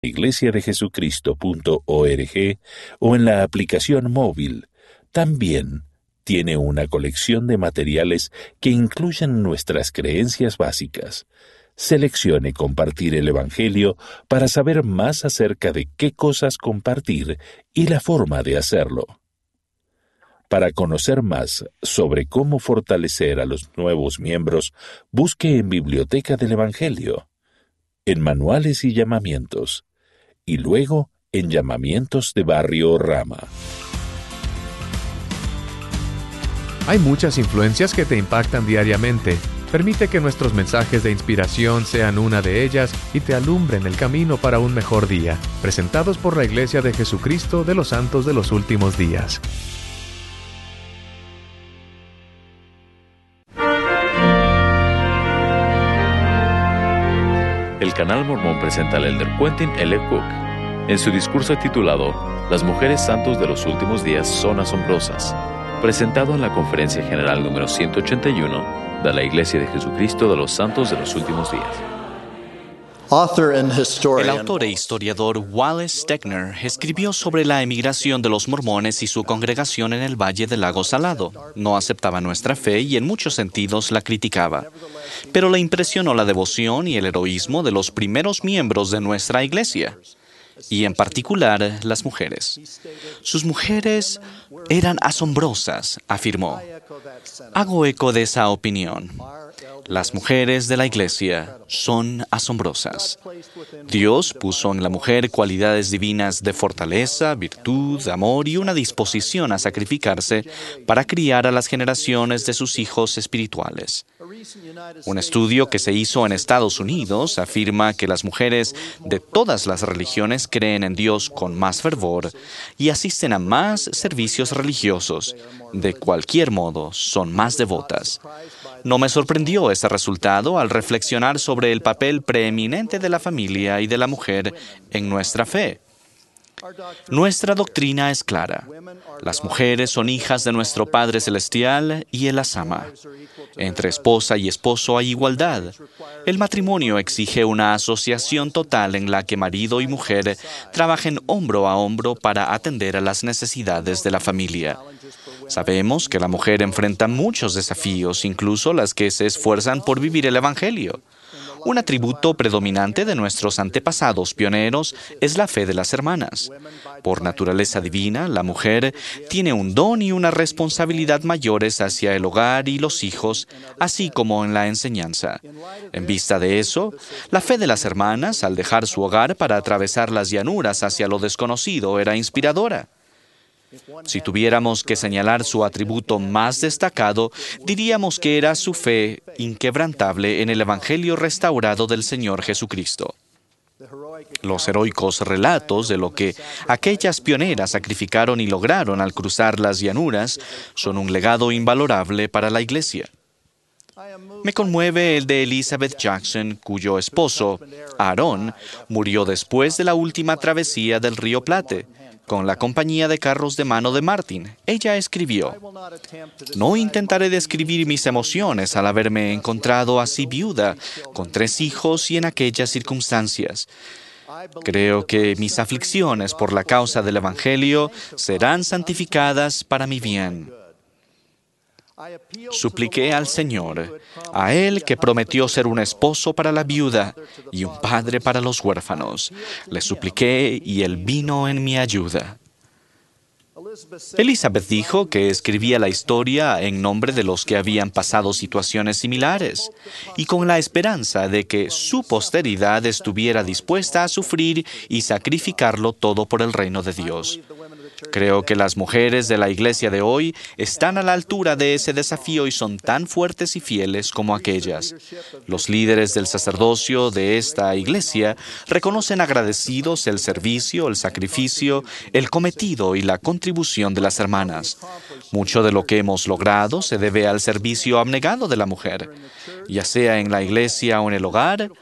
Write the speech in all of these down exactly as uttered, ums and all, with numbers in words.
iglesia de jesucristo punto org o en la aplicación móvil. También tiene una colección de materiales que incluyen nuestras creencias básicas. Seleccione compartir el Evangelio para saber más acerca de qué cosas compartir y la forma de hacerlo. Para conocer más sobre cómo fortalecer a los nuevos miembros, busque en Biblioteca del Evangelio, en Manuales y Llamamientos, y luego en Llamamientos de Barrio Rama. Hay muchas influencias que te impactan diariamente. Permite que nuestros mensajes de inspiración sean una de ellas y te alumbren el camino para un mejor día. Presentados por la Iglesia de Jesucristo de los Santos de los Últimos Días. El Canal Mormón presenta al Elder Quentin L. Cook en su discurso titulado Las mujeres santos de los últimos días son asombrosas, presentado en la Conferencia General número ciento ochenta y uno de la Iglesia de Jesucristo de los Santos de los Últimos Días. El autor e historiador Wallace Stegner escribió sobre la emigración de los mormones y su congregación en el Valle del Lago Salado. No aceptaba nuestra fe y en muchos sentidos la criticaba. Pero le impresionó la devoción y el heroísmo de los primeros miembros de nuestra iglesia, y en particular las mujeres. Sus mujeres eran asombrosas, afirmó. Hago eco de esa opinión. Las mujeres de la iglesia son asombrosas. Dios puso en la mujer cualidades divinas de fortaleza, virtud, amor y una disposición a sacrificarse para criar a las generaciones de sus hijos espirituales. Un estudio que se hizo en Estados Unidos afirma que las mujeres de todas las religiones creen en Dios con más fervor y asisten a más servicios religiosos. De cualquier modo, son más devotas. No me sorprendió ese resultado al reflexionar sobre el papel preeminente de la familia y de la mujer en nuestra fe. Nuestra doctrina es clara. Las mujeres son hijas de nuestro Padre Celestial y Él las ama. Entre esposa y esposo hay igualdad. El matrimonio exige una asociación total en la que marido y mujer trabajen hombro a hombro para atender a las necesidades de la familia. Sabemos que la mujer enfrenta muchos desafíos, incluso las que se esfuerzan por vivir el Evangelio. Un atributo predominante de nuestros antepasados pioneros es la fe de las hermanas. Por naturaleza divina, la mujer tiene un don y una responsabilidad mayores hacia el hogar y los hijos, así como en la enseñanza. En vista de eso, la fe de las hermanas, al dejar su hogar para atravesar las llanuras hacia lo desconocido, era inspiradora. Si tuviéramos que señalar su atributo más destacado, diríamos que era su fe inquebrantable en el Evangelio restaurado del Señor Jesucristo. Los heroicos relatos de lo que aquellas pioneras sacrificaron y lograron al cruzar las llanuras son un legado invalorable para la Iglesia. Me conmueve el de Elizabeth Jackson, cuyo esposo, Aarón, murió después de la última travesía del río Platte, con la compañía de carros de mano de Martin. Ella escribió: No intentaré describir mis emociones al haberme encontrado así viuda, con tres hijos y en aquellas circunstancias. Creo que mis aflicciones por la causa del Evangelio serán santificadas para mi bien. Supliqué al Señor, a Él que prometió ser un esposo para la viuda y un padre para los huérfanos. Le supliqué y Él vino en mi ayuda. Elizabeth dijo que escribía la historia en nombre de los que habían pasado situaciones similares y con la esperanza de que su posteridad estuviera dispuesta a sufrir y sacrificarlo todo por el reino de Dios. Creo que las mujeres de la iglesia de hoy están a la altura de ese desafío y son tan fuertes y fieles como aquellas. Los líderes del sacerdocio de esta iglesia reconocen agradecidos el servicio, el sacrificio, el cometido y la contribución de las hermanas. Mucho de lo que hemos logrado se debe al servicio abnegado de la mujer, ya sea en la iglesia o en el hogar.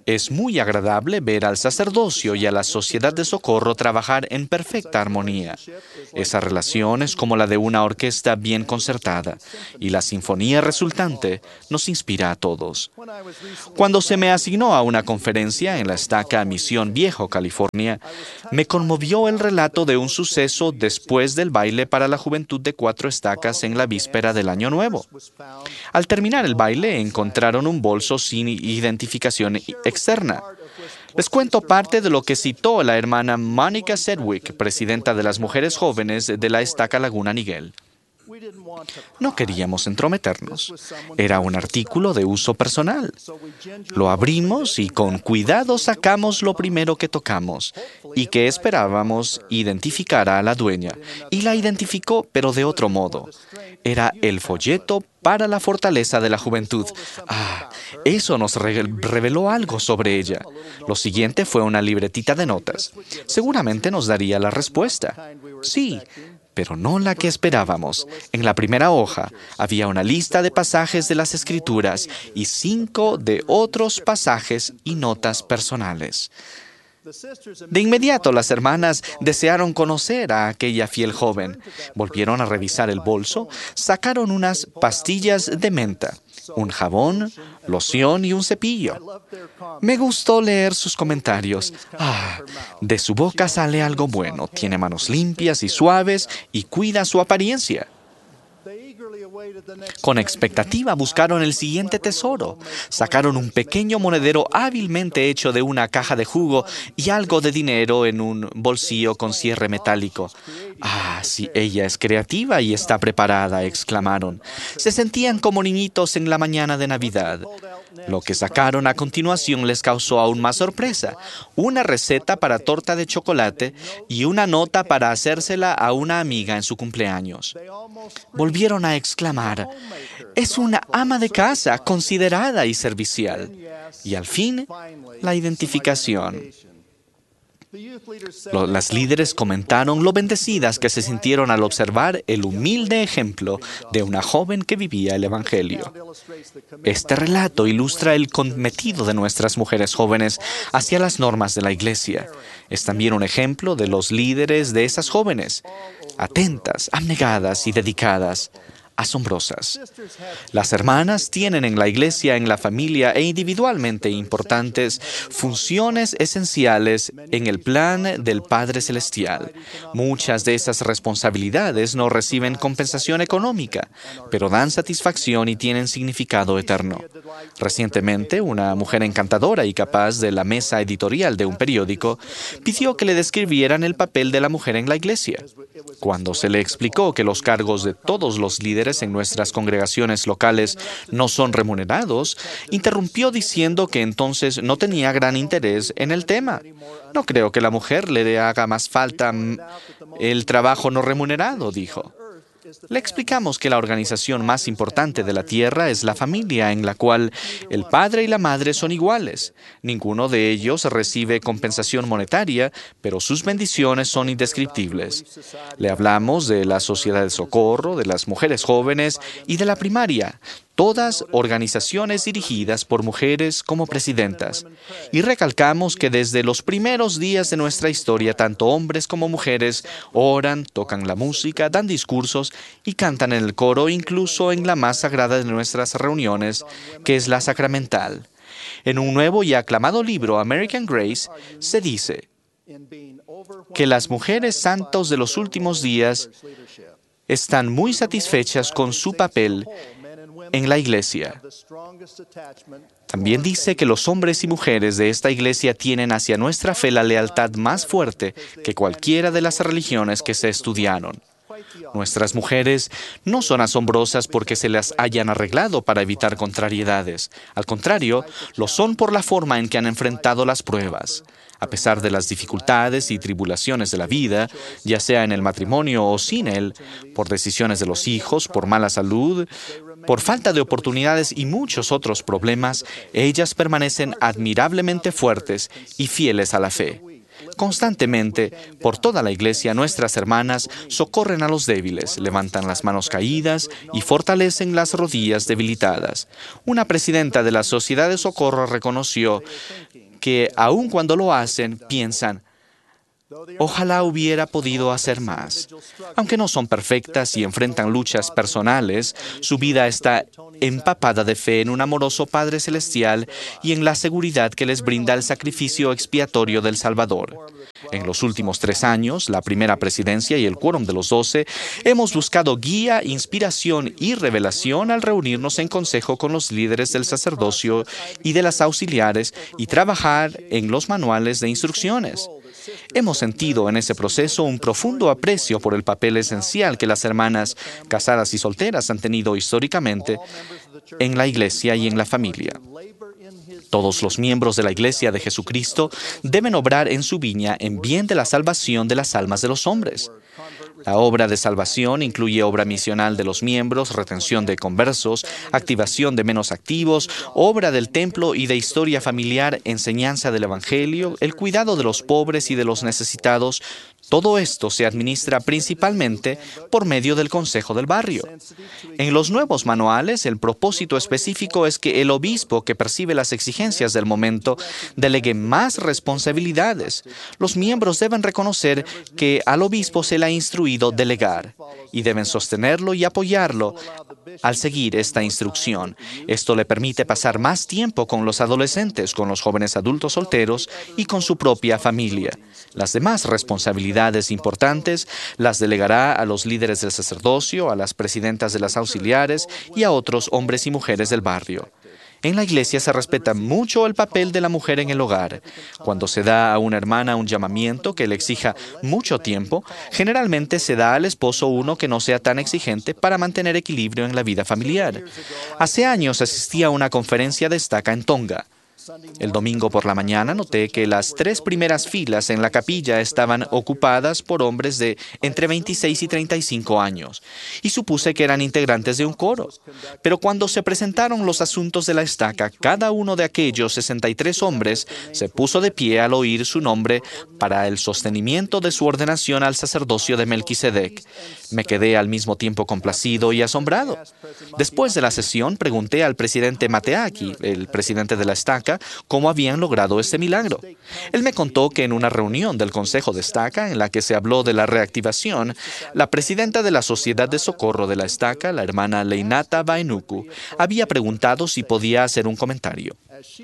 Es muy agradable ver al sacerdocio y a la sociedad de socorro trabajar en perfecta armonía. Esa relación es como la de una orquesta bien concertada, y la sinfonía resultante nos inspira a todos. Cuando se me asignó a una conferencia en la estaca Misión Viejo, California, me conmovió el relato de un suceso después del baile para la juventud de Cuatro Estacas en la víspera del Año Nuevo. Al terminar el baile, encontraron un bolso sin identificación externa. Les cuento parte de lo que citó la hermana Monica Sedgwick, presidenta de las mujeres jóvenes de la estaca Laguna Niguel. No queríamos entrometernos. Era un artículo de uso personal. Lo abrimos y con cuidado sacamos lo primero que tocamos y que esperábamos identificara a la dueña. Y la identificó, pero de otro modo. Era el folleto para la fortaleza de la juventud. Ah, eso nos re- reveló algo sobre ella. Lo siguiente fue una libretita de notas. Seguramente nos daría la respuesta. Sí, pero no la que esperábamos. En la primera hoja había una lista de pasajes de las Escrituras y cinco de otros pasajes y notas personales. De inmediato las hermanas desearon conocer a aquella fiel joven. Volvieron a revisar el bolso, sacaron unas pastillas de menta, un jabón, loción y un cepillo. Me gustó leer sus comentarios. Ah, de su boca sale algo bueno, tiene manos limpias y suaves y cuida su apariencia. Con expectativa buscaron el siguiente tesoro. Sacaron un pequeño monedero hábilmente hecho de una caja de jugo y algo de dinero en un bolsillo con cierre metálico. «Ah, sí, ella es creativa y está preparada», exclamaron. Se sentían como niñitos en la mañana de Navidad. Lo que sacaron a continuación les causó aún más sorpresa. Una receta para torta de chocolate y una nota para hacérsela a una amiga en su cumpleaños. Volvieron a exclamar, «Es una ama de casa, considerada y servicial». Y al fin, la identificación. Las líderes comentaron lo bendecidas que se sintieron al observar el humilde ejemplo de una joven que vivía el Evangelio. Este relato ilustra el cometido de nuestras mujeres jóvenes hacia las normas de la Iglesia. Es también un ejemplo de los líderes de esas jóvenes, atentas, abnegadas y dedicadas. Asombrosas. Las hermanas tienen en la iglesia, en la familia e individualmente importantes funciones esenciales en el plan del Padre Celestial. Muchas de esas responsabilidades no reciben compensación económica, pero dan satisfacción y tienen significado eterno. Recientemente, una mujer encantadora y capaz de la mesa editorial de un periódico pidió que le describieran el papel de la mujer en la iglesia. Cuando se le explicó que los cargos de todos los líderes en nuestras congregaciones locales no son remunerados, interrumpió diciendo que entonces no tenía gran interés en el tema. No creo que la mujer le haga más falta el trabajo no remunerado, dijo. Le explicamos que la organización más importante de la tierra es la familia, en la cual el padre y la madre son iguales. Ninguno de ellos recibe compensación monetaria, pero sus bendiciones son indescriptibles. Le hablamos de la sociedad de socorro, de las mujeres jóvenes y de la primaria. Todas organizaciones dirigidas por mujeres como presidentas. Y recalcamos que desde los primeros días de nuestra historia, tanto hombres como mujeres oran, tocan la música, dan discursos y cantan en el coro, incluso en la más sagrada de nuestras reuniones, que es la sacramental. En un nuevo y aclamado libro, American Grace, se dice que las mujeres santos de los últimos días están muy satisfechas con su papel en la iglesia. También dice que los hombres y mujeres de esta iglesia tienen hacia nuestra fe la lealtad más fuerte que cualquiera de las religiones que se estudiaron. Nuestras mujeres no son asombrosas porque se las hayan arreglado para evitar contrariedades. Al contrario, lo son por la forma en que han enfrentado las pruebas. A pesar de las dificultades y tribulaciones de la vida, ya sea en el matrimonio o sin él, por decisiones de los hijos, por mala salud, por falta de oportunidades y muchos otros problemas, ellas permanecen admirablemente fuertes y fieles a la fe. Constantemente, por toda la iglesia, nuestras hermanas socorren a los débiles, levantan las manos caídas y fortalecen las rodillas debilitadas. Una presidenta de la Sociedad de Socorro reconoció que aun cuando lo hacen, piensan, ojalá hubiera podido hacer más. Aunque no son perfectas y enfrentan luchas personales, su vida está empapada de fe en un amoroso Padre Celestial y en la seguridad que les brinda el sacrificio expiatorio del Salvador. En los últimos tres años, la primera presidencia y el quórum de los doce, hemos buscado guía, inspiración y revelación al reunirnos en consejo con los líderes del sacerdocio y de las auxiliares y trabajar en los manuales de instrucciones. Hemos sentido en ese proceso un profundo aprecio por el papel esencial que las hermanas casadas y solteras han tenido históricamente en la Iglesia y en la familia. Todos los miembros de la Iglesia de Jesucristo deben obrar en su viña en bien de la salvación de las almas de los hombres. La obra de salvación incluye obra misional de los miembros, retención de conversos, activación de menos activos, obra del templo y de historia familiar, enseñanza del Evangelio, el cuidado de los pobres y de los necesitados. Todo esto se administra principalmente por medio del Consejo del Barrio. En los nuevos manuales, el propósito específico es que el obispo que percibe las exigencias del momento delegue más responsabilidades. Los miembros deben reconocer que al obispo se le ha instruido delegar y deben sostenerlo y apoyarlo al seguir esta instrucción. Esto le permite pasar más tiempo con los adolescentes, con los jóvenes adultos solteros y con su propia familia. Las demás responsabilidades importantes las delegará a los líderes del sacerdocio, a las presidentas de las auxiliares y a otros hombres y mujeres del barrio. En la Iglesia se respeta mucho el papel de la mujer en el hogar. Cuando se da a una hermana un llamamiento que le exija mucho tiempo, generalmente se da al esposo uno que no sea tan exigente para mantener equilibrio en la vida familiar. Hace años asistí a una conferencia de estaca en Tonga. El domingo por la mañana noté que las tres primeras filas en la capilla estaban ocupadas por hombres de entre veintiséis y treinta y cinco años, y supuse que eran integrantes de un coro. Pero cuando se presentaron los asuntos de la estaca, cada uno de aquellos sesenta y tres hombres se puso de pie al oír su nombre para el sostenimiento de su ordenación al sacerdocio de Melquisedec. Me quedé al mismo tiempo complacido y asombrado. Después de la sesión, pregunté al presidente Mateaki, el presidente de la estaca, cómo habían logrado este milagro. Él me contó que en una reunión del Consejo de Estaca, en la que se habló de la reactivación, la presidenta de la Sociedad de Socorro de la Estaca, la hermana Leinata Vainuku, había preguntado si podía hacer un comentario.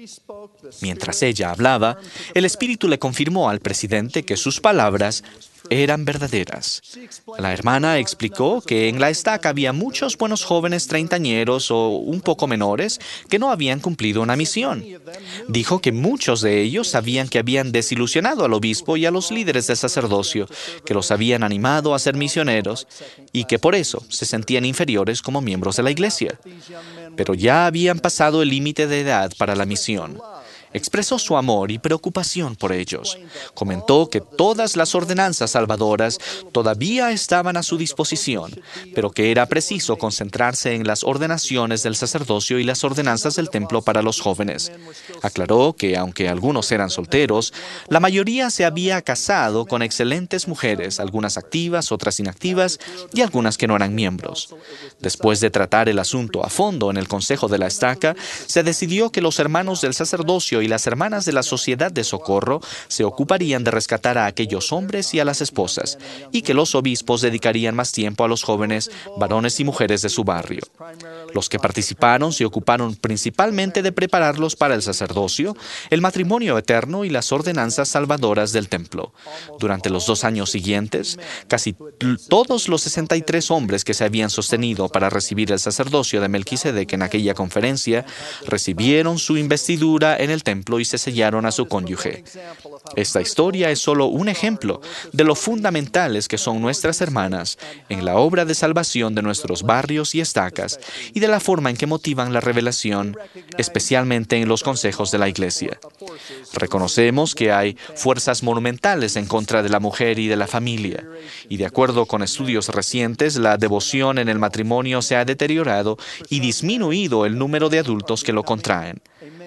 Mientras ella hablaba, el Espíritu le confirmó al presidente que sus palabras eran verdaderas. La hermana explicó que en la estaca había muchos buenos jóvenes treintañeros o un poco menores que no habían cumplido una misión. Dijo que muchos de ellos sabían que habían desilusionado al obispo y a los líderes del sacerdocio, que los habían animado a ser misioneros y que por eso se sentían inferiores como miembros de la iglesia. Pero ya habían pasado el límite de edad para la misión. Expresó su amor y preocupación por ellos. Comentó que todas las ordenanzas salvadoras todavía estaban a su disposición, pero que era preciso concentrarse en las ordenaciones del sacerdocio y las ordenanzas del templo para los jóvenes. Aclaró que, aunque algunos eran solteros, la mayoría se había casado con excelentes mujeres, algunas activas, otras inactivas y algunas que no eran miembros. Después de tratar el asunto a fondo en el Consejo de la Estaca, se decidió que los hermanos del sacerdocio y las hermanas de la Sociedad de Socorro se ocuparían de rescatar a aquellos hombres y a las esposas, y que los obispos dedicarían más tiempo a los jóvenes, varones y mujeres de su barrio. Los que participaron se ocuparon principalmente de prepararlos para el sacerdocio, el matrimonio eterno y las ordenanzas salvadoras del templo. Durante los dos años siguientes, casi todos los sesenta y tres hombres que se habían sostenido para recibir el sacerdocio de Melquisedec en aquella conferencia, recibieron su investidura en el templo y se sellaron a su cónyuge. Esta historia es solo un ejemplo de lo fundamentales que son nuestras hermanas en la obra de salvación de nuestros barrios y estacas y de la forma en que motivan la revelación, especialmente en los consejos de la Iglesia. Reconocemos que hay fuerzas monumentales en contra de la mujer y de la familia, y de acuerdo con estudios recientes, la devoción en el matrimonio se ha deteriorado y disminuido el número de adultos que lo contraen.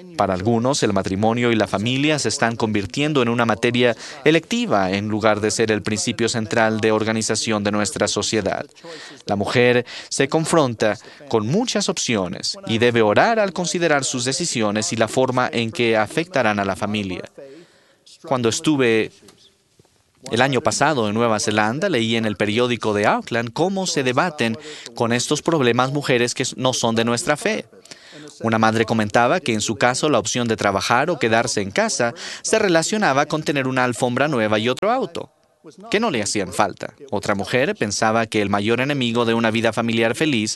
Para algunos, el matrimonio y la familia se están convirtiendo en una materia electiva en lugar de ser el principio central de organización de nuestra sociedad. La mujer se confronta con muchas opciones y debe orar al considerar sus decisiones y la forma en que afectarán a la familia. Cuando estuve el año pasado en Nueva Zelanda, leí en el periódico de Auckland cómo se debaten con estos problemas mujeres que no son de nuestra fe. Una madre comentaba que en su caso la opción de trabajar o quedarse en casa se relacionaba con tener una alfombra nueva y otro auto, que no le hacían falta. Otra mujer pensaba que el mayor enemigo de una vida familiar feliz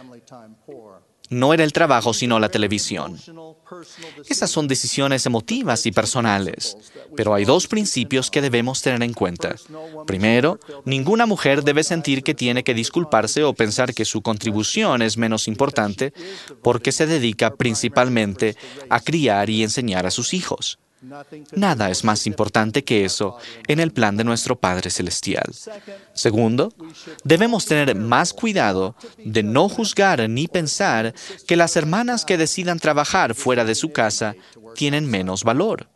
no era el trabajo, sino la televisión. Esas son decisiones emotivas y personales, pero hay dos principios que debemos tener en cuenta. Primero, ninguna mujer debe sentir que tiene que disculparse o pensar que su contribución es menos importante porque se dedica principalmente a criar y enseñar a sus hijos. Nada es más importante que eso en el plan de nuestro Padre Celestial. Segundo, debemos tener más cuidado de no juzgar ni pensar que las hermanas que decidan trabajar fuera de su casa tienen menos valor.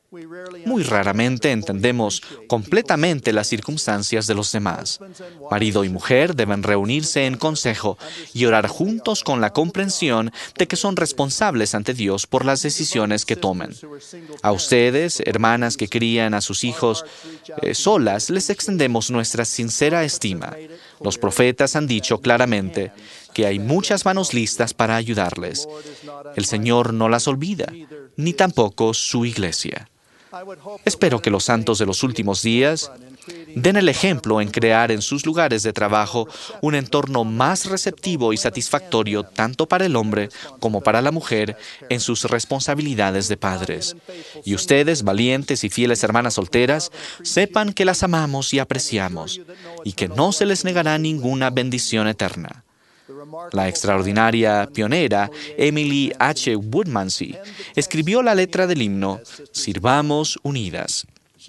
Muy raramente entendemos completamente las circunstancias de los demás. Marido y mujer deben reunirse en consejo y orar juntos con la comprensión de que son responsables ante Dios por las decisiones que tomen. A ustedes, hermanas que crían a sus hijos eh, solas, les extendemos nuestra sincera estima. Los profetas han dicho claramente que hay muchas manos listas para ayudarles. El Señor no las olvida, ni tampoco su iglesia. Espero que los santos de los últimos días den el ejemplo en crear en sus lugares de trabajo un entorno más receptivo y satisfactorio tanto para el hombre como para la mujer en sus responsabilidades de padres. Y ustedes, valientes y fieles hermanas solteras, sepan que las amamos y apreciamos y que no se les negará ninguna bendición eterna. La extraordinaria pionera Emily H. Woodmansey escribió la letra del himno Sirvamos Unidas,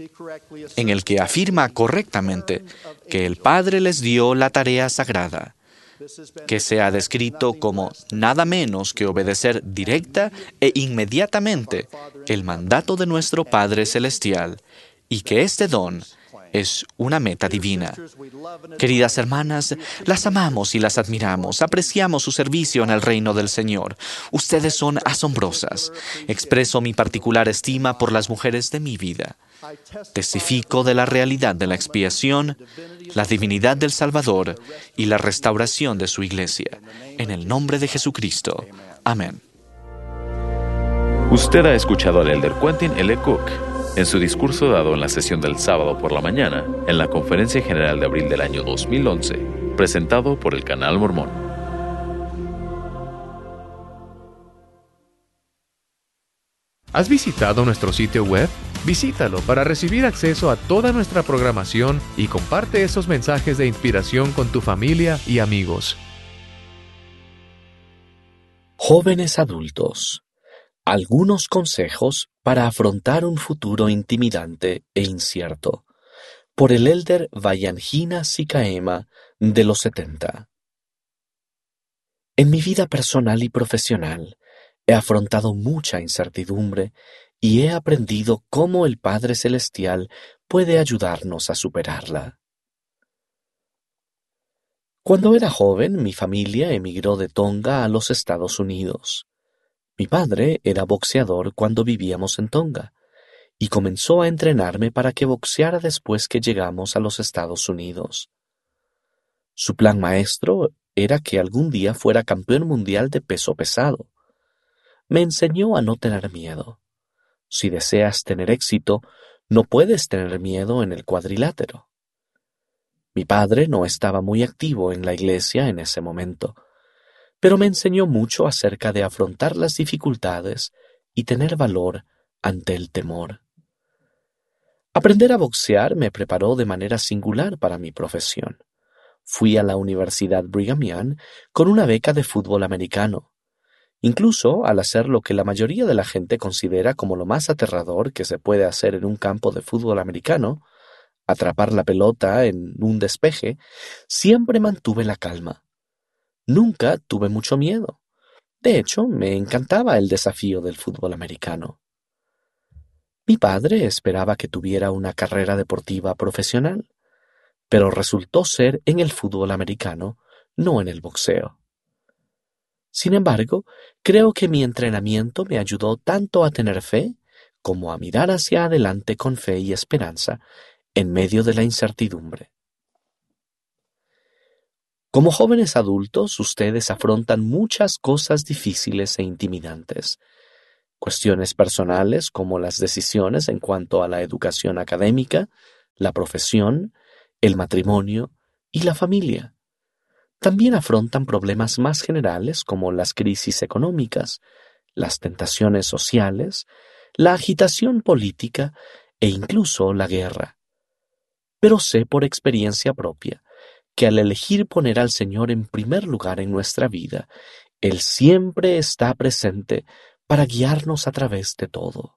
en el que afirma correctamente que el Padre les dio la tarea sagrada, que se ha descrito como nada menos que obedecer directa e inmediatamente el mandato de nuestro Padre Celestial, y que este don es una meta divina. Queridas hermanas, las amamos y las admiramos. Apreciamos su servicio en el reino del Señor. Ustedes son asombrosas. Expreso mi particular estima por las mujeres de mi vida. Testifico de la realidad de la expiación, la divinidad del Salvador y la restauración de su iglesia. En el nombre de Jesucristo. Amén. Usted ha escuchado al elder Quentin L. Cook en su discurso dado en la sesión del sábado por la mañana en la Conferencia General de abril del año dos mil once, presentado por el Canal Mormón. ¿Has visitado nuestro sitio web? Visítalo para recibir acceso a toda nuestra programación y comparte esos mensajes de inspiración con tu familia y amigos. Jóvenes adultos. Algunos consejos para afrontar un futuro intimidante e incierto, por el elder Vayanjina Sikaema de los setenta. En mi vida personal y profesional he afrontado mucha incertidumbre y he aprendido cómo el Padre Celestial puede ayudarnos a superarla. Cuando era joven, mi familia emigró de Tonga a los Estados Unidos. Mi padre era boxeador cuando vivíamos en Tonga y comenzó a entrenarme para que boxeara después que llegamos a los Estados Unidos. Su plan maestro era que algún día fuera campeón mundial de peso pesado. Me enseñó a no tener miedo. Si deseas tener éxito, no puedes tener miedo en el cuadrilátero. Mi padre no estaba muy activo en la iglesia en ese momento, pero me enseñó mucho acerca de afrontar las dificultades y tener valor ante el temor. Aprender a boxear me preparó de manera singular para mi profesión. Fui a la Universidad Brigham Young con una beca de fútbol americano. Incluso al hacer lo que la mayoría de la gente considera como lo más aterrador que se puede hacer en un campo de fútbol americano, atrapar la pelota en un despeje, siempre mantuve la calma. Nunca tuve mucho miedo. De hecho, me encantaba el desafío del fútbol americano. Mi padre esperaba que tuviera una carrera deportiva profesional, pero resultó ser en el fútbol americano, no en el boxeo. Sin embargo, creo que mi entrenamiento me ayudó tanto a tener fe como a mirar hacia adelante con fe y esperanza en medio de la incertidumbre. Como jóvenes adultos, ustedes afrontan muchas cosas difíciles e intimidantes. Cuestiones personales como las decisiones en cuanto a la educación académica, la profesión, el matrimonio y la familia. También afrontan problemas más generales como las crisis económicas, las tentaciones sociales, la agitación política e incluso la guerra. Pero sé por experiencia propia que al elegir poner al Señor en primer lugar en nuestra vida, Él siempre está presente para guiarnos a través de todo.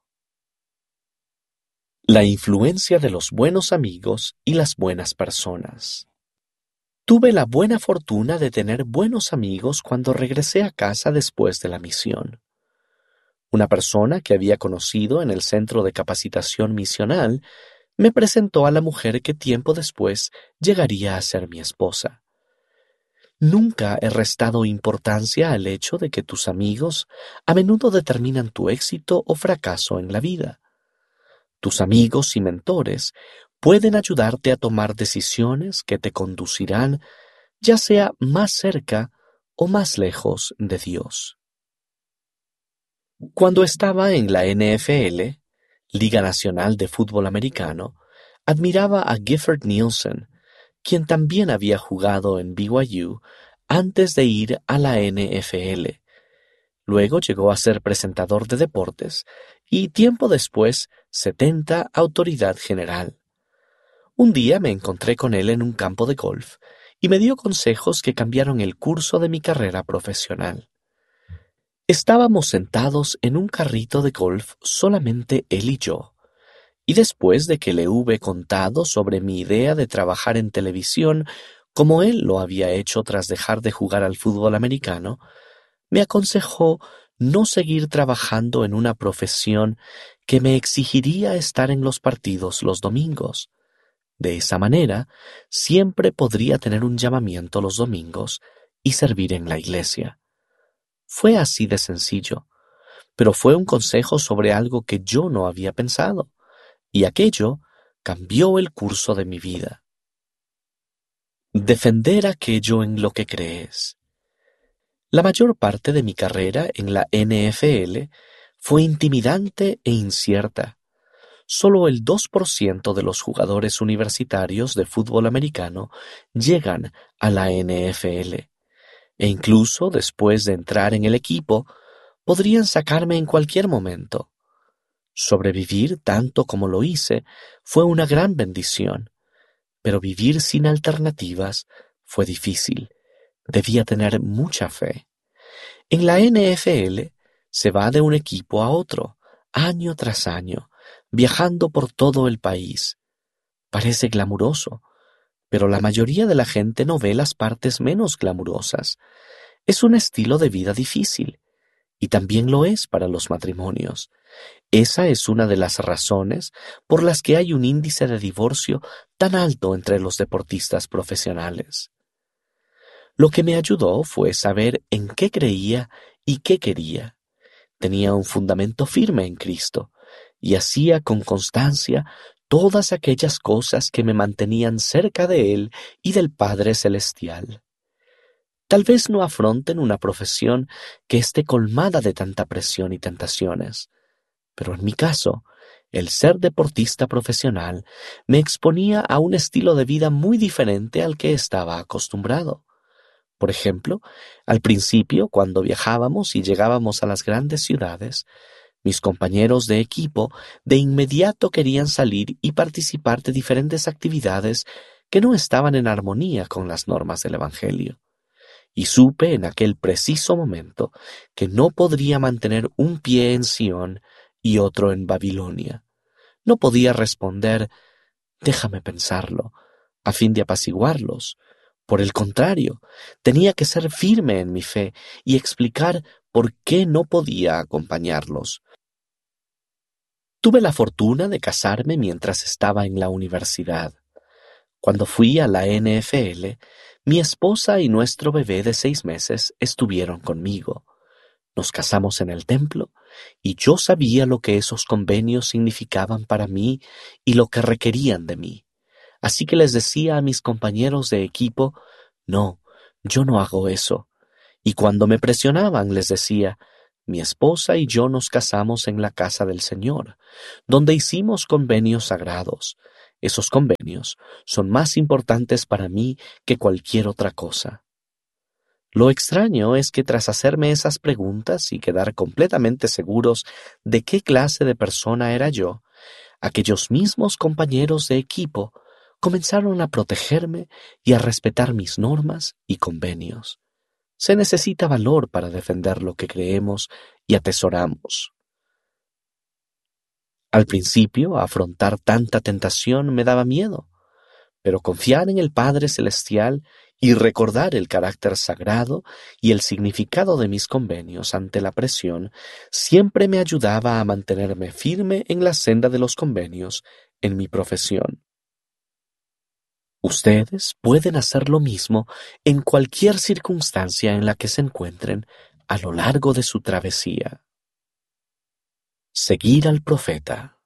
La influencia de los buenos amigos y las buenas personas. Tuve la buena fortuna de tener buenos amigos cuando regresé a casa después de la misión. Una persona que había conocido en el centro de capacitación misional me presentó a la mujer que tiempo después llegaría a ser mi esposa. Nunca he restado importancia al hecho de que tus amigos a menudo determinan tu éxito o fracaso en la vida. Tus amigos y mentores pueden ayudarte a tomar decisiones que te conducirán ya sea más cerca o más lejos de Dios. Cuando estaba en la N F L, Liga Nacional de Fútbol Americano, admiraba a Gifford Nielsen, quien también había jugado en B Y U antes de ir a la N F L. Luego llegó a ser presentador de deportes y tiempo después setenta autoridad general. Un día me encontré con él en un campo de golf y me dio consejos que cambiaron el curso de mi carrera profesional. Estábamos sentados en un carrito de golf solamente él y yo, y después de que le hube contado sobre mi idea de trabajar en televisión, como él lo había hecho tras dejar de jugar al fútbol americano, me aconsejó no seguir trabajando en una profesión que me exigiría estar en los partidos los domingos. De esa manera, siempre podría tener un llamamiento los domingos y servir en la iglesia. Fue así de sencillo, pero fue un consejo sobre algo que yo no había pensado, y aquello cambió el curso de mi vida. Defender aquello en lo que crees. La mayor parte de mi carrera en la N F L fue intimidante e incierta. Solo el dos por ciento de los jugadores universitarios de fútbol americano llegan a la N F L, e incluso después de entrar en el equipo, podrían sacarme en cualquier momento. Sobrevivir tanto como lo hice fue una gran bendición, pero vivir sin alternativas fue difícil. Debía tener mucha fe. En la N F L se va de un equipo a otro, año tras año, viajando por todo el país. Parece glamuroso, pero la mayoría de la gente no ve las partes menos glamurosas. Es un estilo de vida difícil, y también lo es para los matrimonios. Esa es una de las razones por las que hay un índice de divorcio tan alto entre los deportistas profesionales. Lo que me ayudó fue saber en qué creía y qué quería. Tenía un fundamento firme en Cristo y hacía con constancia todas aquellas cosas que me mantenían cerca de Él y del Padre Celestial. Tal vez no afronten una profesión que esté colmada de tanta presión y tentaciones, pero en mi caso, el ser deportista profesional me exponía a un estilo de vida muy diferente al que estaba acostumbrado. Por ejemplo, al principio, cuando viajábamos y llegábamos a las grandes ciudades, mis compañeros de equipo de inmediato querían salir y participar de diferentes actividades que no estaban en armonía con las normas del Evangelio. Y supe en aquel preciso momento que no podría mantener un pie en Sión y otro en Babilonia. No podía responder, déjame pensarlo, a fin de apaciguarlos. Por el contrario, tenía que ser firme en mi fe y explicar por qué no podía acompañarlos. Tuve la fortuna de casarme mientras estaba en la universidad. Cuando fui a la N F L, mi esposa y nuestro bebé de seis meses estuvieron conmigo. Nos casamos en el templo y yo sabía lo que esos convenios significaban para mí y lo que requerían de mí. Así que les decía a mis compañeros de equipo, no, yo no hago eso. Y cuando me presionaban les decía, mi esposa y yo nos casamos en la casa del Señor, donde hicimos convenios sagrados. Esos convenios son más importantes para mí que cualquier otra cosa. Lo extraño es que tras hacerme esas preguntas y quedar completamente seguros de qué clase de persona era yo, aquellos mismos compañeros de equipo comenzaron a protegerme y a respetar mis normas y convenios. Se necesita valor para defender lo que creemos y atesoramos. Al principio, afrontar tanta tentación me daba miedo, pero confiar en el Padre Celestial y recordar el carácter sagrado y el significado de mis convenios ante la presión siempre me ayudaba a mantenerme firme en la senda de los convenios en mi profesión. Ustedes pueden hacer lo mismo en cualquier circunstancia en la que se encuentren a lo largo de su travesía. Seguir al profeta.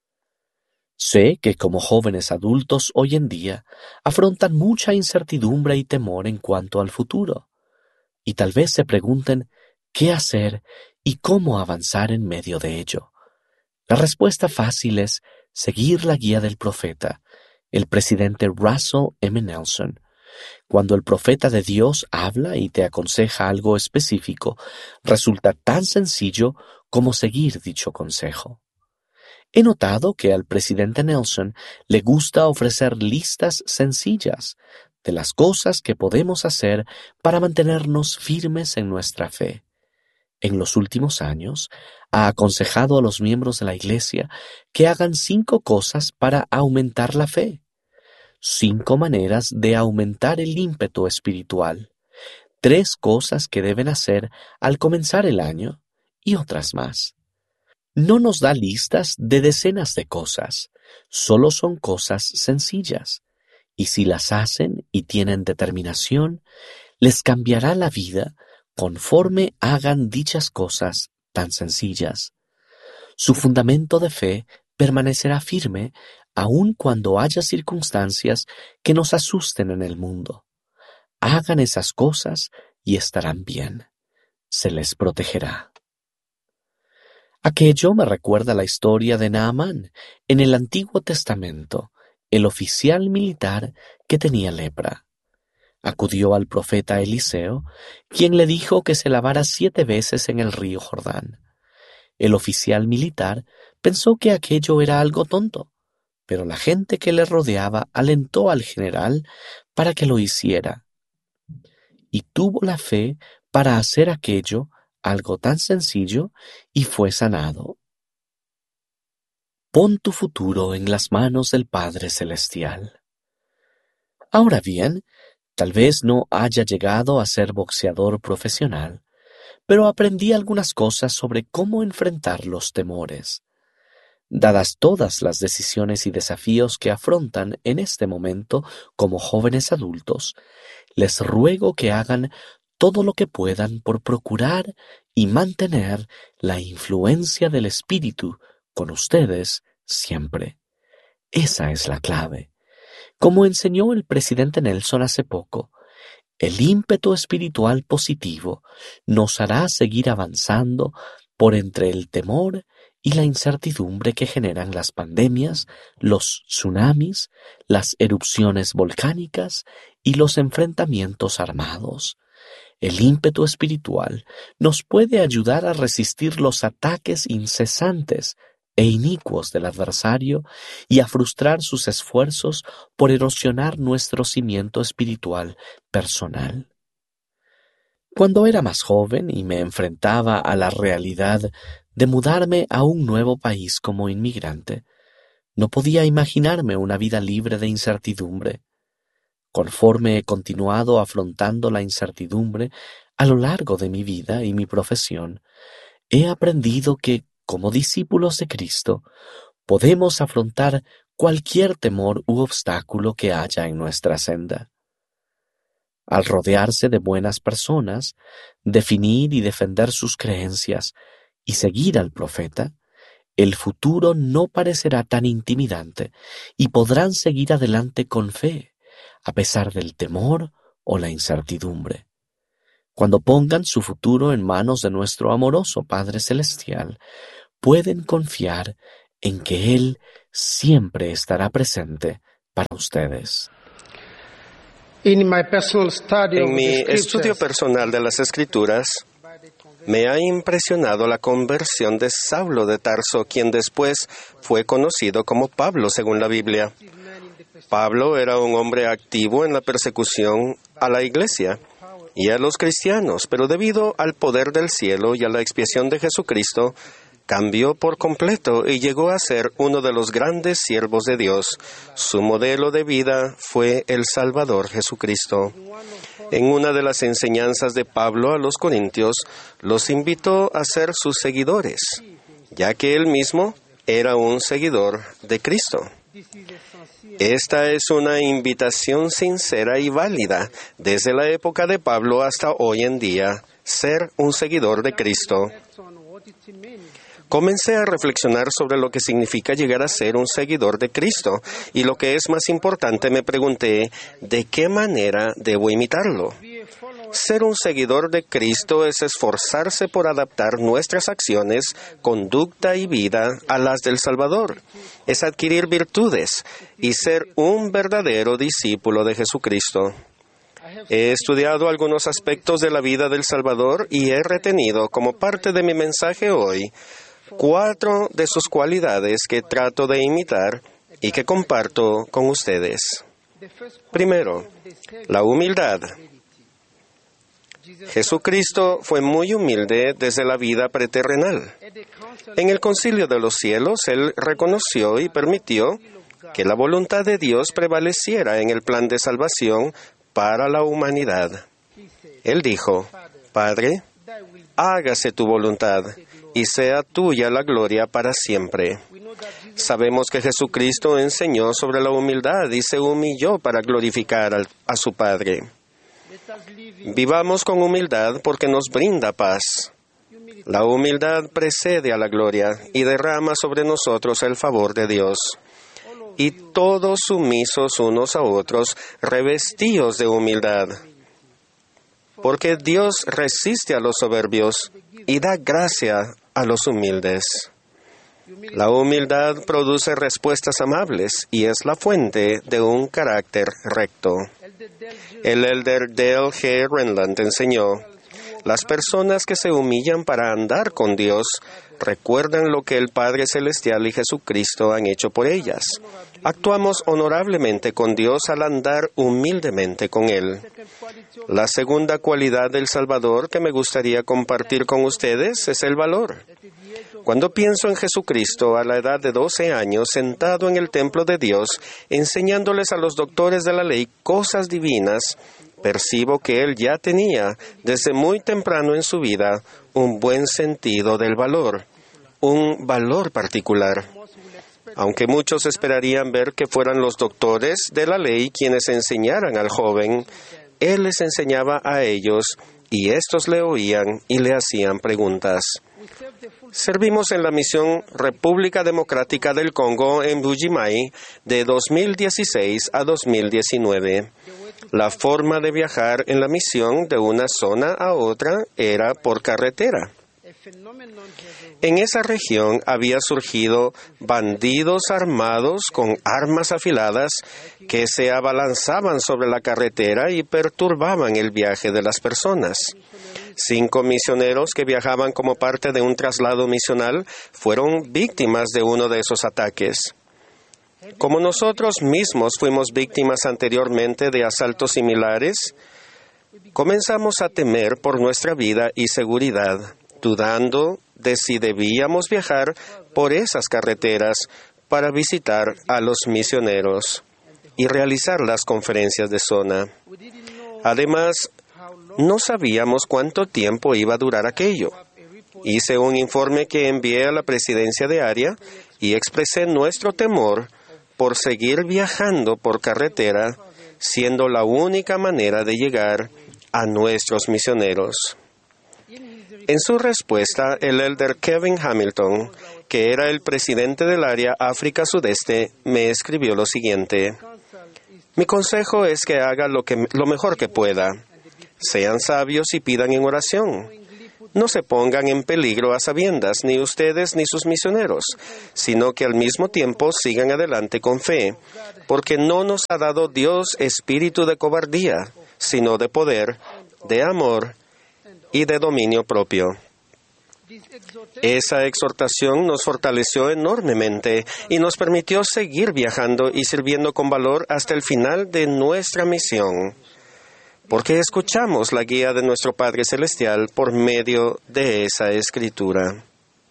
Sé que como jóvenes adultos hoy en día afrontan mucha incertidumbre y temor en cuanto al futuro, y tal vez se pregunten qué hacer y cómo avanzar en medio de ello. La respuesta fácil es seguir la guía del profeta, el presidente Russell M. Nelson. Cuando el profeta de Dios habla y te aconseja algo específico, resulta tan sencillo como seguir dicho consejo. He notado que al presidente Nelson le gusta ofrecer listas sencillas de las cosas que podemos hacer para mantenernos firmes en nuestra fe. En los últimos años, ha aconsejado a los miembros de la Iglesia que hagan cinco cosas para aumentar la fe. Cinco maneras de aumentar el ímpetu espiritual. Tres cosas que deben hacer al comenzar el año y otras más. No nos da listas de decenas de cosas, solo son cosas sencillas, y si las hacen y tienen determinación, les cambiará la vida conforme hagan dichas cosas tan sencillas. Su fundamento de fe permanecerá firme aun cuando haya circunstancias que nos asusten en el mundo. Hagan esas cosas y estarán bien. Se les protegerá. Aquello me recuerda la historia de Naamán en el Antiguo Testamento, el oficial militar que tenía lepra. Acudió al profeta Eliseo, quien le dijo que se lavara siete veces en el río Jordán. El oficial militar pensó que aquello era algo tonto, pero la gente que le rodeaba alentó al general para que lo hiciera. Y tuvo la fe para hacer aquello, algo tan sencillo, y fue sanado. Pon tu futuro en las manos del Padre Celestial. Ahora bien, tal vez no haya llegado a ser boxeador profesional, pero aprendí algunas cosas sobre cómo enfrentar los temores. Dadas todas las decisiones y desafíos que afrontan en este momento como jóvenes adultos, les ruego que hagan todo lo que puedan por procurar y mantener la influencia del Espíritu con ustedes siempre. Esa es la clave. Como enseñó el presidente Nelson hace poco, el ímpetu espiritual positivo nos hará seguir avanzando por entre el temor y la incertidumbre que generan las pandemias, los tsunamis, las erupciones volcánicas y los enfrentamientos armados. El ímpetu espiritual nos puede ayudar a resistir los ataques incesantes e inicuos del adversario y a frustrar sus esfuerzos por erosionar nuestro cimiento espiritual personal. Cuando era más joven y me enfrentaba a la realidad de mudarme a un nuevo país como inmigrante, no podía imaginarme una vida libre de incertidumbre. Conforme he continuado afrontando la incertidumbre, A lo largo de mi vida y mi profesión, he aprendido que, como discípulos de Cristo, podemos afrontar cualquier temor u obstáculo que haya en nuestra senda. Al rodearse de buenas personas, definir y defender sus creencias y seguir al profeta, el futuro no parecerá tan intimidante y podrán seguir adelante con fe, a pesar del temor o la incertidumbre. Cuando pongan su futuro en manos de nuestro amoroso Padre Celestial, pueden confiar en que Él siempre estará presente para ustedes. En mi estudio personal de las Escrituras, me ha impresionado la conversión de Saulo de Tarso, quien después fue conocido como Pablo según la Biblia. Pablo era un hombre activo en la persecución a la iglesia y a los cristianos, pero debido al poder del cielo y a la expiación de Jesucristo, cambió por completo y llegó a ser uno de los grandes siervos de Dios. Su modelo de vida fue el Salvador Jesucristo. En una de las enseñanzas de Pablo a los Corintios, los invitó a ser sus seguidores, ya que él mismo era un seguidor de Cristo. Esta es una invitación sincera y válida desde la época de Pablo hasta hoy en día, ser un seguidor de Cristo. Comencé a reflexionar sobre lo que significa llegar a ser un seguidor de Cristo y lo que es más importante, me pregunté, ¿de qué manera debo imitarlo? Ser un seguidor de Cristo es esforzarse por adaptar nuestras acciones, conducta y vida a las del Salvador. Es adquirir virtudes y ser un verdadero discípulo de Jesucristo. He estudiado algunos aspectos de la vida del Salvador y he retenido como parte de mi mensaje hoy cuatro de sus cualidades que trato de imitar y que comparto con ustedes. Primero, la humildad. Jesucristo fue muy humilde desde la vida preterrenal. En el Concilio de los Cielos, Él reconoció y permitió que la voluntad de Dios prevaleciera en el plan de salvación para la humanidad. Él dijo, Padre, hágase tu voluntad y sea tuya la gloria para siempre. Sabemos que Jesucristo enseñó sobre la humildad y se humilló para glorificar al, a su Padre. Vivamos con humildad porque nos brinda paz. La humildad precede a la gloria y derrama sobre nosotros el favor de Dios. Y todos sumisos unos a otros, revestidos de humildad. Porque Dios resiste a los soberbios y da gracia a los humildes. La humildad produce respuestas amables y es la fuente de un carácter recto. El elder Dale G. Renland enseñó, las personas que se humillan para andar con Dios recuerdan lo que el Padre Celestial y Jesucristo han hecho por ellas. Actuamos honorablemente con Dios al andar humildemente con Él. La segunda cualidad del Salvador que me gustaría compartir con ustedes es el valor. Cuando pienso en Jesucristo a la edad de doce años, sentado en el templo de Dios, enseñándoles a los doctores de la ley cosas divinas, percibo que Él ya tenía, desde muy temprano en su vida, un buen sentido del valor, un valor particular. Aunque muchos esperarían ver que fueran los doctores de la ley quienes enseñaran al joven, Él les enseñaba a ellos y éstos le oían y le hacían preguntas. Servimos en la misión República Democrática del Congo en Mbuji-Mayi de dos mil dieciséis a dos mil diecinueve. La forma de viajar en la misión de una zona a otra era por carretera. En esa región había surgido bandidos armados con armas afiladas que se abalanzaban sobre la carretera y perturbaban el viaje de las personas. Cinco misioneros que viajaban como parte de un traslado misional fueron víctimas de uno de esos ataques. Como nosotros mismos fuimos víctimas anteriormente de asaltos similares, comenzamos a temer por nuestra vida y seguridad, dudando de si debíamos viajar por esas carreteras para visitar a los misioneros y realizar las conferencias de zona. Además, No sabíamos cuánto tiempo iba a durar aquello. Hice un informe que envié a la presidencia de área y expresé nuestro temor por seguir viajando por carretera, siendo la única manera de llegar a nuestros misioneros. En su respuesta, el elder Kevin Hamilton, que era el presidente del área África Sudeste, me escribió lo siguiente: mi consejo es que haga lo, que, lo mejor que pueda. Sean sabios y pidan en oración. No se pongan en peligro a sabiendas, ni ustedes ni sus misioneros, sino que al mismo tiempo sigan adelante con fe, porque no nos ha dado Dios espíritu de cobardía, sino de poder, de amor y de dominio propio. Esa exhortación nos fortaleció enormemente y nos permitió seguir viajando y sirviendo con valor hasta el final de nuestra misión, porque escuchamos la guía de nuestro Padre Celestial por medio de esa escritura.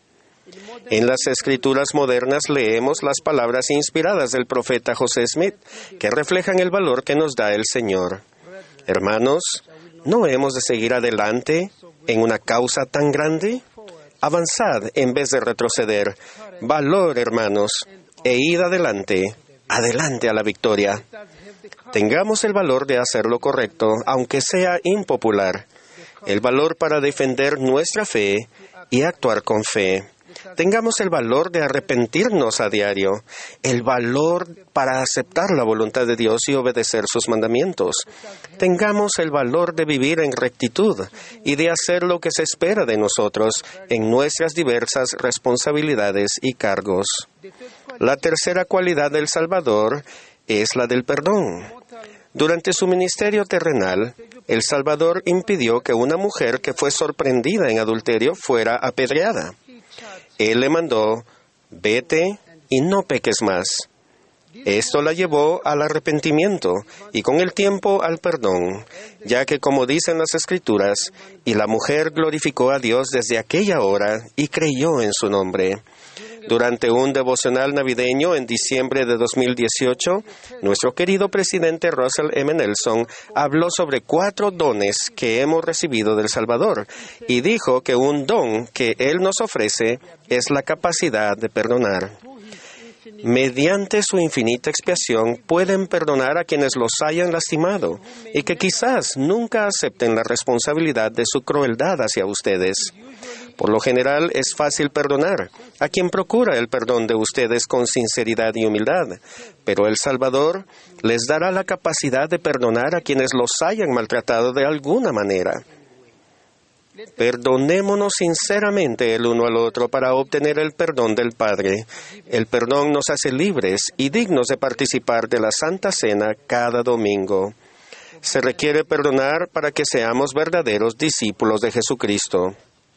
En las escrituras modernas leemos las palabras inspiradas del profeta José Smith, que reflejan el valor que nos da el Señor. Hermanos, ¿no hemos de seguir adelante en una causa tan grande? Avanzad en vez de retroceder. Valor, hermanos, e id adelante, adelante a la victoria. Tengamos el valor de hacer lo correcto, aunque sea impopular. El valor para defender nuestra fe y actuar con fe. Tengamos el valor de arrepentirnos a diario, el valor para aceptar la voluntad de Dios y obedecer sus mandamientos. Tengamos el valor de vivir en rectitud y de hacer lo que se espera de nosotros en nuestras diversas responsabilidades y cargos. La tercera cualidad del Salvador es la del perdón. Durante su ministerio terrenal, el Salvador impidió que una mujer que fue sorprendida en adulterio fuera apedreada. Él le mandó: vete y no peques más. Esto la llevó al arrepentimiento y con el tiempo al perdón, ya que, como dicen las Escrituras, y la mujer glorificó a Dios desde aquella hora y creyó en su nombre. Durante un devocional navideño en diciembre de dos mil dieciocho, nuestro querido presidente Russell M. Nelson habló sobre cuatro dones que hemos recibido del Salvador y dijo que un don que Él nos ofrece es la capacidad de perdonar. Mediante su infinita expiación pueden perdonar a quienes los hayan lastimado y que quizás nunca acepten la responsabilidad de su crueldad hacia ustedes. Por lo general es fácil perdonar a quien procura el perdón de ustedes con sinceridad y humildad, pero el Salvador les dará la capacidad de perdonar a quienes los hayan maltratado de alguna manera. Perdonémonos sinceramente el uno al otro para obtener el perdón del Padre. El perdón nos hace libres y dignos de participar de la Santa Cena cada domingo. Se requiere perdonar para que seamos verdaderos discípulos de Jesucristo.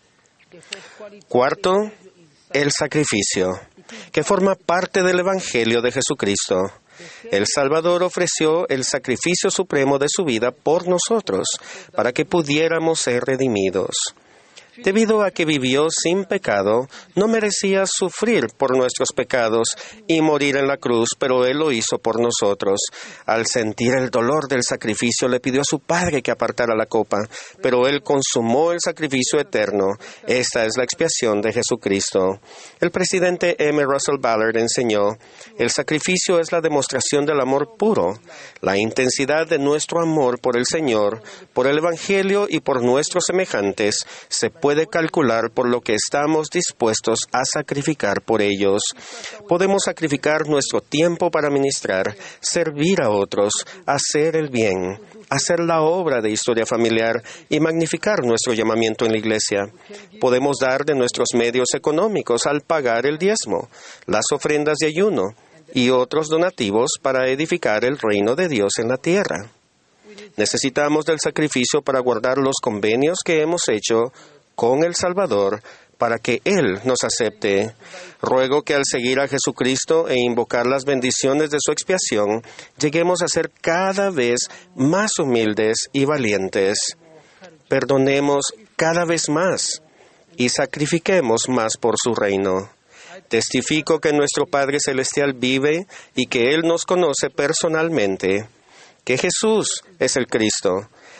Cuarto, el sacrificio, que forma parte del Evangelio de Jesucristo. El Salvador ofreció el sacrificio supremo de su vida por nosotros, para que pudiéramos ser redimidos. Debido a que vivió sin pecado, no merecía sufrir por nuestros pecados y morir en la cruz, pero Él lo hizo por nosotros. Al sentir el dolor del sacrificio, le pidió a su Padre que apartara la copa, pero Él consumó el sacrificio eterno. Esta es la expiación de Jesucristo. El presidente M. Russell Ballard enseñó: el sacrificio es la demostración del amor puro. La intensidad de nuestro amor por el Señor, por el Evangelio y por nuestros semejantes se puede puede calcular por lo que estamos dispuestos a sacrificar por ellos. Podemos sacrificar nuestro tiempo para ministrar, servir a otros, hacer el bien, hacer la obra de historia familiar y magnificar nuestro llamamiento en la iglesia. Podemos dar de nuestros medios económicos al pagar el diezmo, las ofrendas de ayuno y otros donativos para edificar el reino de Dios en la tierra. Necesitamos del sacrificio para guardar los convenios que hemos hecho con el Salvador, para que Él nos acepte. Ruego que al seguir a Jesucristo e invocar las bendiciones de su expiación, lleguemos a ser cada vez más humildes y valientes. Perdonemos cada vez más y sacrifiquemos más por su reino. Testifico que nuestro Padre Celestial vive y que Él nos conoce personalmente, que Jesús es el Cristo,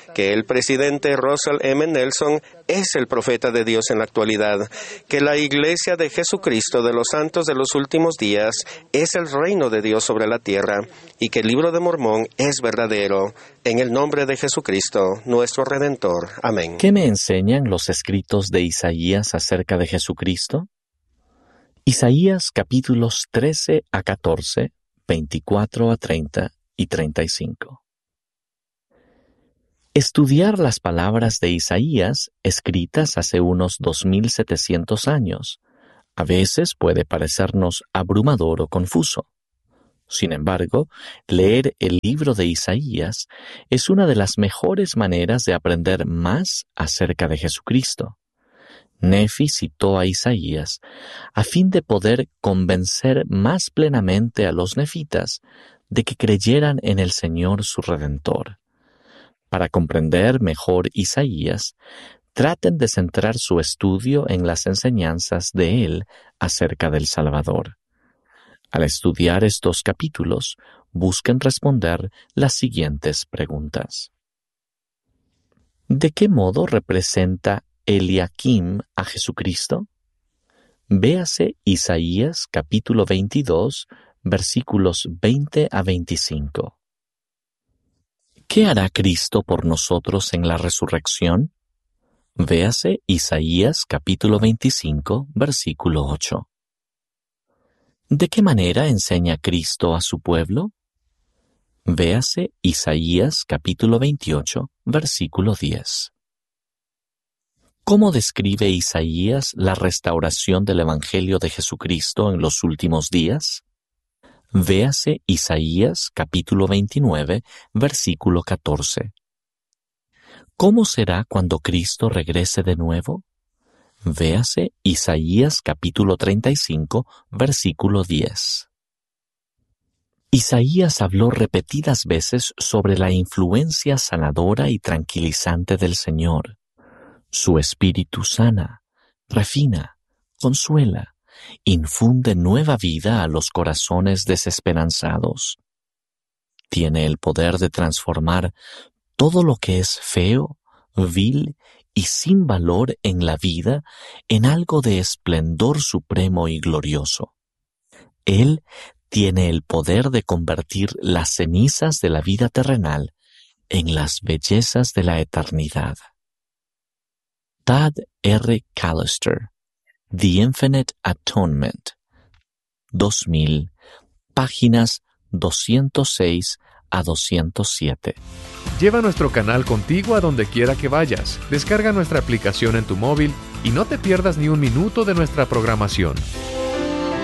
que el presidente Russell M. Nelson es el profeta de Dios en la actualidad, que la Iglesia de Jesucristo de los Santos de los Últimos Días es el reino de Dios sobre la tierra y que el Libro de Mormón es verdadero. En el nombre de Jesucristo, nuestro Redentor. Amén. ¿Qué me enseñan los escritos de Isaías acerca de Jesucristo? Isaías capítulos trece a catorce, veinticuatro a treinta y treinta y cinco. Estudiar las palabras de Isaías, escritas hace unos dos mil setecientos años, a veces puede parecernos abrumador o confuso. Sin embargo, leer el libro de Isaías es una de las mejores maneras de aprender más acerca de Jesucristo. Nefi citó a Isaías a fin de poder convencer más plenamente a los nefitas de que creyeran en el Señor su Redentor. Para comprender mejor Isaías, traten de centrar su estudio en las enseñanzas de él acerca del Salvador. Al estudiar estos capítulos, busquen responder las siguientes preguntas. ¿De qué modo representa Eliakim a Jesucristo? Véase Isaías capítulo veintidós, versículos veinte a veinticinco. ¿Qué hará Cristo por nosotros en la resurrección? Véase Isaías capítulo veinticinco, versículo ocho. ¿De qué manera enseña Cristo a su pueblo? Véase Isaías capítulo veintiocho, versículo diez. ¿Cómo describe Isaías la restauración del Evangelio de Jesucristo en los últimos días? Véase Isaías capítulo veintinueve, versículo catorce. ¿Cómo será cuando Cristo regrese de nuevo? Véase Isaías capítulo treinta y cinco, versículo diez. Isaías habló repetidas veces sobre la influencia sanadora y tranquilizante del Señor. Su espíritu sana, refina, consuela, infunde nueva vida a los corazones desesperanzados. Tiene el poder de transformar todo lo que es feo, vil y sin valor en la vida en algo de esplendor supremo y glorioso. Él tiene el poder de convertir las cenizas de la vida terrenal en las bellezas de la eternidad. Tad R. Callister, The Infinite Atonement, dos mil, páginas doscientos seis a doscientos siete. Lleva nuestro canal contigo a donde quiera que vayas. Descarga nuestra aplicación en tu móvil y no te pierdas ni un minuto de nuestra programación.